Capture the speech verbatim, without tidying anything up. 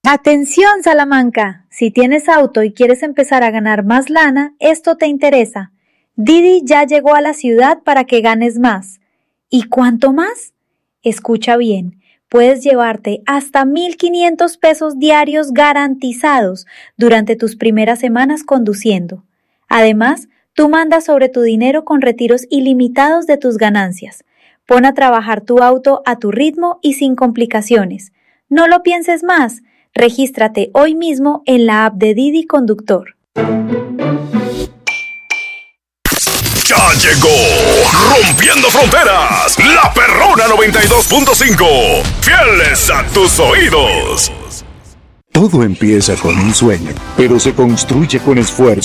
Atención, Salamanca. Si tienes auto y quieres empezar a ganar más lana, esto te interesa. Didi ya llegó a la ciudad para que ganes más. ¿Y cuánto más? Escucha bien. Puedes llevarte hasta mil quinientos pesos diarios garantizados durante tus primeras semanas conduciendo. Además, tú mandas sobre tu dinero con retiros ilimitados de tus ganancias. Pon a trabajar tu auto a tu ritmo y sin complicaciones. No lo pienses más. Regístrate hoy mismo en la app de Didi Conductor. Ya llegó, rompiendo fronteras, la Perrona noventa y dos punto cinco, fieles a tus oídos. Todo empieza con un sueño, pero se construye con esfuerzo.